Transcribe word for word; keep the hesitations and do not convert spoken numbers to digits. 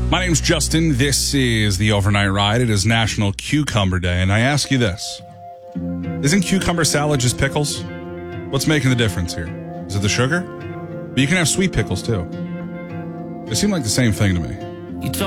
My name's Justin. This is the Overnight Ride. It is National Cucumber Day, and I ask you this. Isn't cucumber salad just pickles? What's making the difference here? Is it the sugar? But you can have sweet pickles, too. They seem like the same thing to me. You told